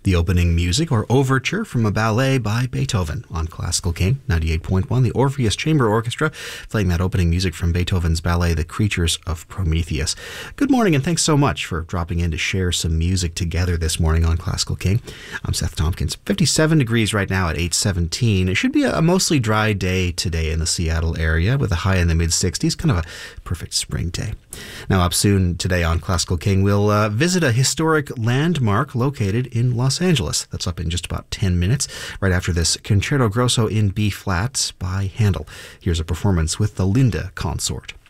The opening music or overture from a ballet by Beethoven on Classical King 98.1. The Orpheus Chamber Orchestra playing that opening music from Beethoven's ballet, The Creatures of Prometheus. Good morning and thanks so much for dropping in to share some music together this morning on Classical King. I'm Seth Tompkins. 57 degrees right now at 8:17. It should be a mostly dry day today in the Seattle area with a high in the mid-60s. Kind of a perfect spring day. Now up soon today on Classical King, we'll visit a historic landmark located in Los Angeles. That's up in just about 10 minutes, right after this Concerto Grosso in B-flat by Handel. Here's a performance with the Linda Consort.